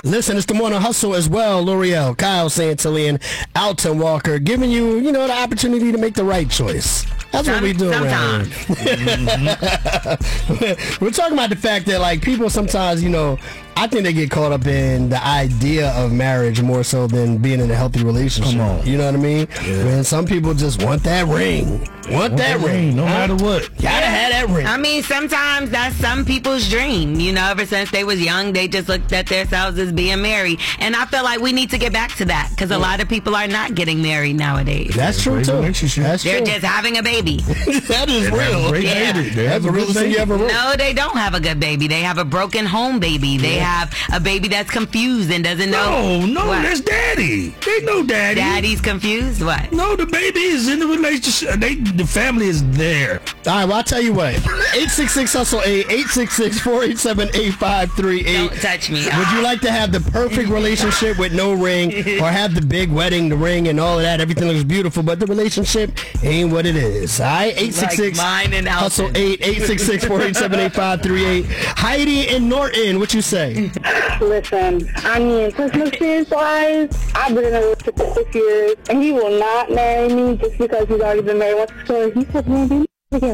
Listen, it's the Morning Hustle as well. L'Oreal, Kyle Santillan, Alton Walker, giving you, the opportunity to make the right choice. That's what we do around here. We're talking about the fact that, people sometimes, I think they get caught up in the idea of marriage more so than being in a healthy relationship. Come on. You know what I mean? Yeah. Man, some people just want that ring. Want that ring. No matter what. Gotta have that ring. I mean, sometimes that's some people's dream. Ever since they was young, they just looked at themselves as being married. And I feel like we need to get back to that because a lot of people are not getting married nowadays. That's true, too. That's They're true. just having a baby. That is real. That's the realest thing you ever wrote. No, they don't have a good baby. They have a broken home baby. They have a baby that's confused and doesn't know. No, what? that's daddy. They know daddy. Daddy's confused? What? No, the baby is in the relationship. The family is there. All right, well, I'll tell you what. 866-HUSTLE-8, 866-487-8538. Don't touch me. Would you like to have the perfect relationship with no ring or have the big wedding, the ring, and all of that? Everything looks beautiful, but the relationship ain't what it is. All right, 866-HUSTLE-8, 866-487-8538. Heidi in Norton, what you say? Listen, personal experience-wise, I've been in a relationship for 6 years, and he will not marry me just because he's already been married once before. He said, man, again.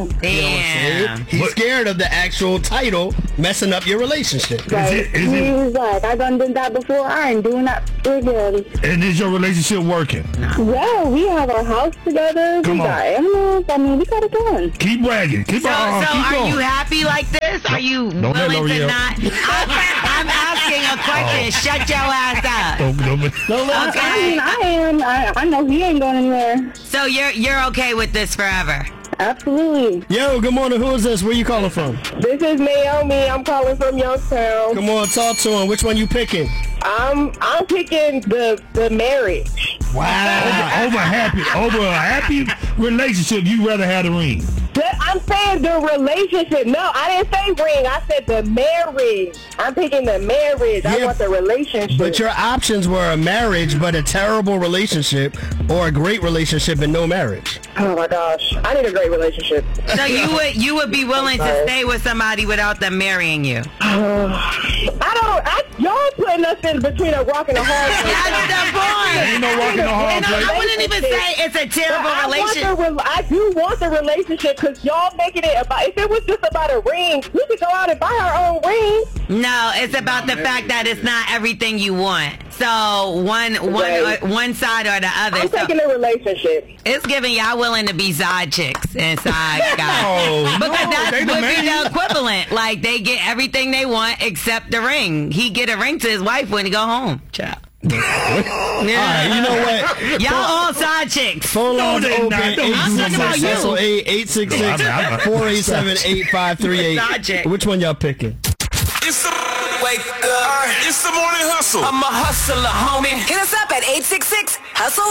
Damn. He's scared of the actual title messing up your relationship. Right. He was like, I done that before. I ain't doing that again. And is your relationship working? Yeah, we have our house together. Come we on. got animals. We got it done. Keep bragging. Keep So keep are going. you happy like this? Are you Don't let willing to L'Oreal. not? I'm asking a question. Shut your ass up. Okay. I am. I know he ain't going anywhere. So you're okay with this forever? Absolutely. Yo, good morning. Who is this? Where you calling from? This is Naomi. I'm calling from Youngstown. Come on, talk to him. Which one you picking? I'm picking the marriage. Wow. Over a happy relationship, you rather have the ring. I'm saying the relationship. No, I didn't say ring. I said the marriage. I'm picking the marriage. I want the relationship. But your options were a marriage, but a terrible relationship, or a great relationship and no marriage. Oh my gosh, I need a great relationship. So you would be willing to stay with somebody without them marrying you? Y'all putting us in between a rock and a hard place. That's the point. Ain't no rock and a hard place. I wouldn't even say it's a terrible relationship. I do want the relationship because y'all making it about. If it was just about a ring, we could go out and buy our own ring. No, it's about the fact that it's not everything you want. So one side or the other. I'm taking a relationship. It's giving y'all willing to be side chicks and side guys. Because that they would be demand. the equivalent. Like they get everything they want except the ring. He get a ring to his wife when he go home. Child. All right, you know what? Y'all all side chicks. Phone lines they open. not. Don't I'm talking about you. 866-487-8538. Which one y'all picking? It's the It's the Morning Hustle. I'm a hustler, homie. Hit us up at 866-HUSTLE.